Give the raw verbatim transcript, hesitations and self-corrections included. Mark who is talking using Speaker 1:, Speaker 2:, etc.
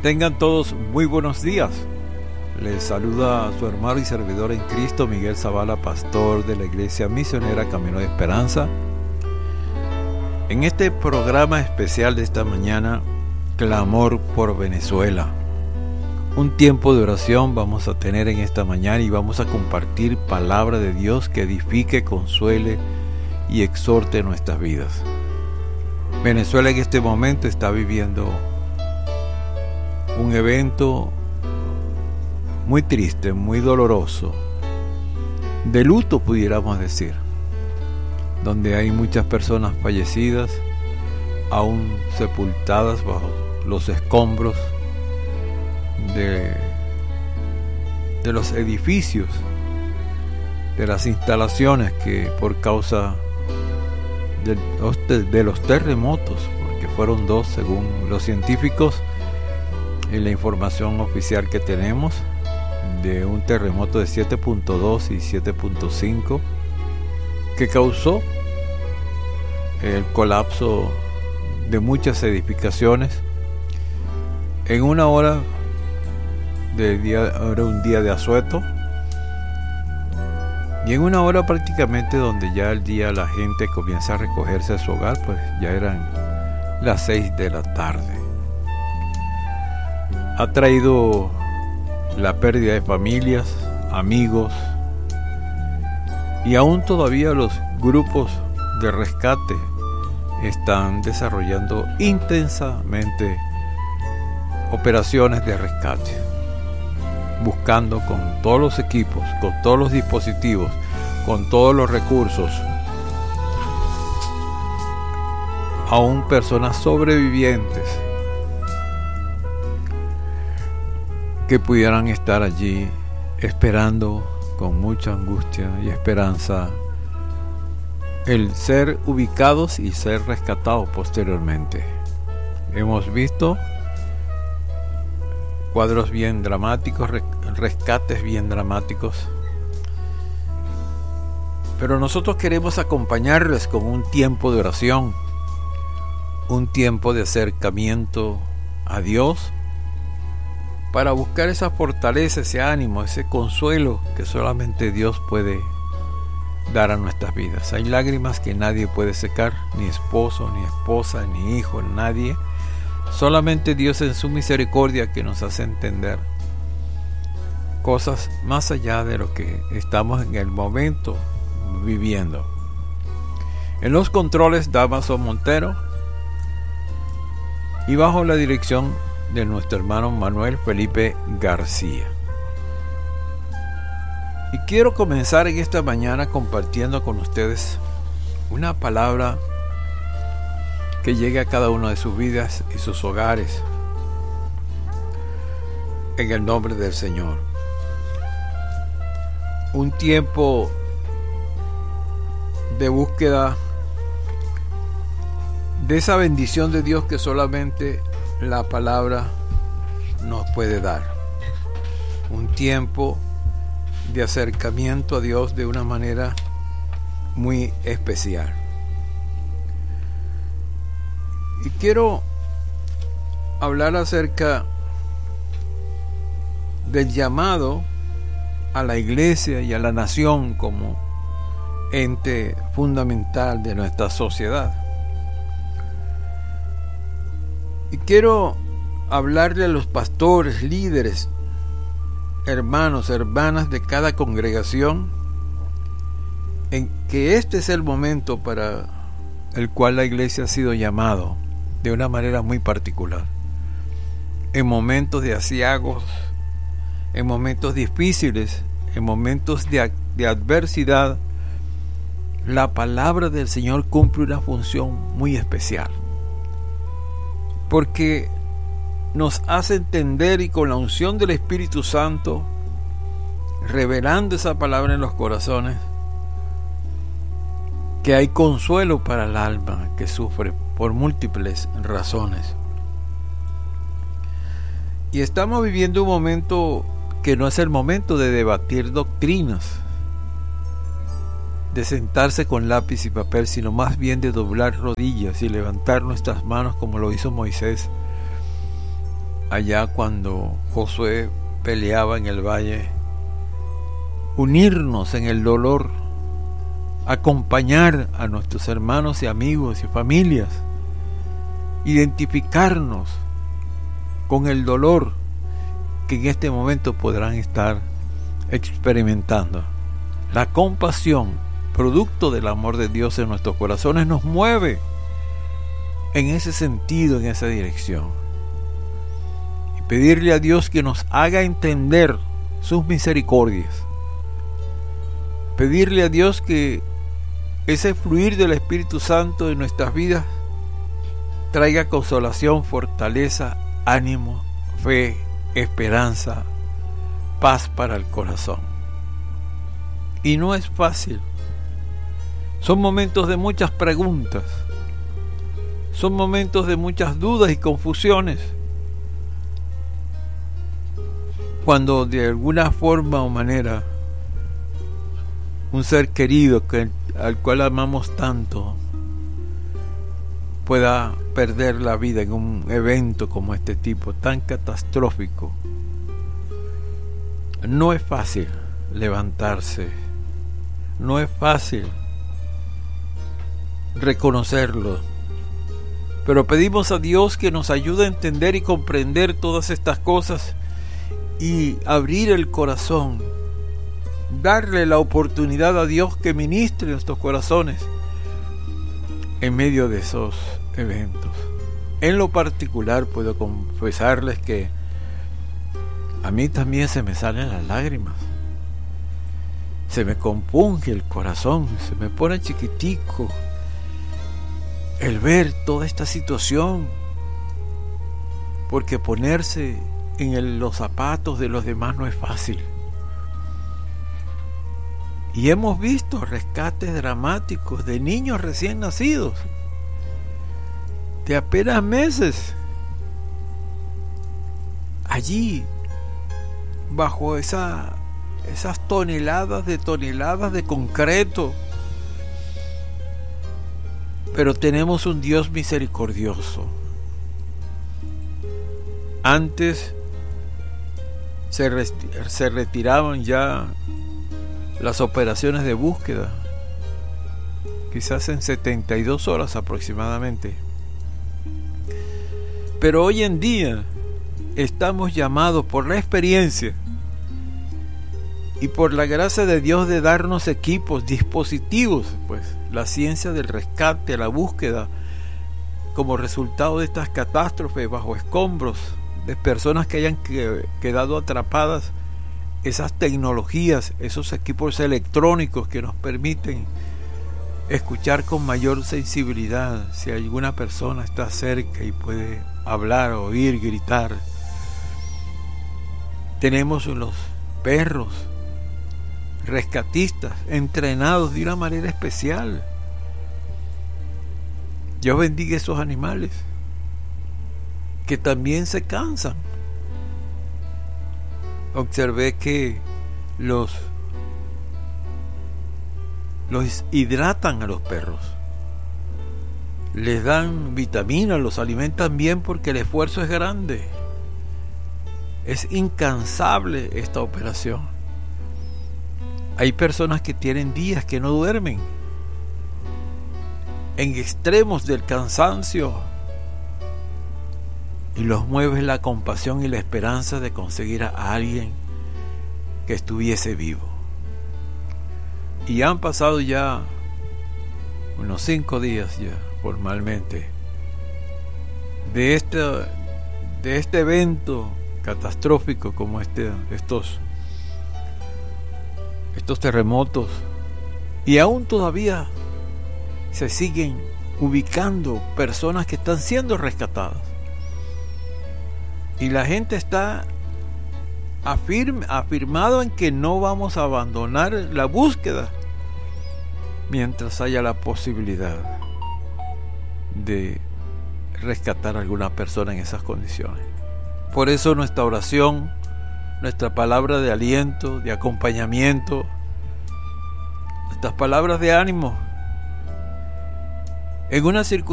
Speaker 1: Tengan todos muy buenos días. Les saluda a su hermano y servidor en Cristo, Miguel Zavala, pastor de la Iglesia Misionera Camino de Esperanza. En este programa especial de esta mañana, Clamor por Venezuela. Un tiempo de oración vamos a tener en esta mañana y vamos a compartir palabra de Dios que edifique, consuele y exhorte nuestras vidas. Venezuela en este momento está viviendo un evento muy triste, muy doloroso, de luto pudiéramos decir, donde hay muchas personas fallecidas, aún sepultadas bajo los escombros de, de los edificios, de las instalaciones que por causa de, de los terremotos, porque fueron dos según los científicos, y la información oficial que tenemos de un terremoto de siete punto dos y siete punto cinco que causó el colapso de muchas edificaciones en una hora de día, era un día de asueto, y en una hora prácticamente donde ya el día la gente comienza a recogerse a su hogar, pues ya eran las seis de la tarde. Ha traído la pérdida de familias, amigos, y aún todavía los grupos de rescate están desarrollando intensamente operaciones de rescate, buscando con todos los equipos, con todos los dispositivos, con todos los recursos, aún personas sobrevivientes que pudieran estar allí esperando con mucha angustia y esperanza el ser ubicados y ser rescatados posteriormente. Hemos visto cuadros bien dramáticos, rescates bien dramáticos, pero nosotros queremos acompañarles con un tiempo de oración, un tiempo de acercamiento a Dios, para buscar esa fortaleza, ese ánimo, ese consuelo que solamente Dios puede dar a nuestras vidas. Hay lágrimas que nadie puede secar, ni esposo, ni esposa, ni hijo, nadie. Solamente Dios en su misericordia que nos hace entender cosas más allá de lo que estamos en el momento viviendo. En los controles, Damaso Montero, y bajo la dirección de nuestro hermano Manuel Felipe García. Y quiero comenzar en esta mañana compartiendo con ustedes una palabra que llegue a cada uno de sus vidas y sus hogares, en el nombre del Señor. Un tiempo de búsqueda de esa bendición de Dios que solamente la palabra nos puede dar. Un tiempo de acercamiento a Dios de una manera muy especial. Y quiero hablar acerca del llamado a la iglesia y a la nación como ente fundamental de nuestra sociedad. Y quiero hablarle a los pastores, líderes, hermanos, hermanas de cada congregación, en que este es el momento para el cual la iglesia ha sido llamado de una manera muy particular. En momentos de aciagos, en momentos difíciles, en momentos de, de adversidad, la palabra del Señor cumple una función muy especial, porque nos hace entender, y con la unción del Espíritu Santo, revelando esa palabra en los corazones, que hay consuelo para el alma que sufre por múltiples razones. Y estamos viviendo un momento que no es el momento de debatir doctrinas, de sentarse con lápiz y papel, sino más bien de doblar rodillas y levantar nuestras manos como lo hizo Moisés allá cuando Josué peleaba en el valle, unirnos en el dolor, acompañar a nuestros hermanos y amigos y familias, identificarnos con el dolor que en este momento podrán estar experimentando. La compasión, producto del amor de Dios en nuestros corazones, nos mueve en ese sentido, en esa dirección. Y pedirle a Dios que nos haga entender sus misericordias. Pedirle a Dios que ese fluir del Espíritu Santo en nuestras vidas traiga consolación, fortaleza, ánimo, fe, esperanza, paz para el corazón. Y no es fácil. Son momentos de muchas preguntas. Son momentos de muchas dudas y confusiones. Cuando de alguna forma o manera un ser querido que, al cual amamos tanto pueda perder la vida en un evento como este tipo, tan catastrófico, no es fácil levantarse, no es fácil reconocerlo, pero pedimos a Dios que nos ayude a entender y comprender todas estas cosas y abrir el corazón, darle la oportunidad a Dios que ministre nuestros corazones en medio de esos eventos. En lo particular puedo confesarles que a mí también se me salen las lágrimas, se me compunge el corazón, se me pone chiquitico el ver toda esta situación, porque ponerse en el, los zapatos de los demás no es fácil. Y hemos visto rescates dramáticos de niños recién nacidos, de apenas meses, allí bajo esa, esas toneladas de toneladas de concreto. Pero tenemos un Dios misericordioso. Antes se, reti- se retiraban ya las operaciones de búsqueda, quizás en setenta y dos horas aproximadamente. Pero hoy en día estamos llamados por la experiencia y por la gracia de Dios de darnos equipos, dispositivos, pues la ciencia del rescate, la búsqueda, como resultado de estas catástrofes bajo escombros, de personas que hayan que, quedado atrapadas, esas tecnologías, esos equipos electrónicos que nos permiten escuchar con mayor sensibilidad si alguna persona está cerca y puede hablar, oír, gritar. Tenemos los perros rescatistas entrenados de una manera especial. Dios bendiga esos animales que también se cansan. Observé que los los hidratan a los perros, les dan vitaminas, los alimentan bien porque el esfuerzo es grande. Es incansable esta operación. Hay personas que tienen días que no duermen, en extremos del cansancio, y los mueve la compasión y la esperanza de conseguir a alguien que estuviese vivo. Y han pasado ya unos cinco días ya formalmente de este, de este evento catastrófico como este, estos, estos terremotos, y aún todavía se siguen ubicando personas que están siendo rescatadas. Y la gente está afirme, afirmado en que no vamos a abandonar la búsqueda mientras haya la posibilidad de rescatar a alguna persona en esas condiciones. Por eso nuestra oración, nuestra palabra de aliento, de acompañamiento, nuestras palabras de ánimo en una circunstancia